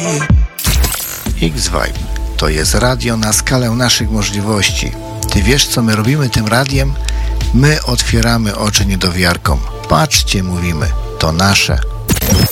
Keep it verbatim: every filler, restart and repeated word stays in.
X-Vibe to jest radio na skalę naszych możliwości. Ty wiesz, co my robimy tym radiem? My otwieramy oczy niedowiarkom. Patrzcie, mówimy, to nasze.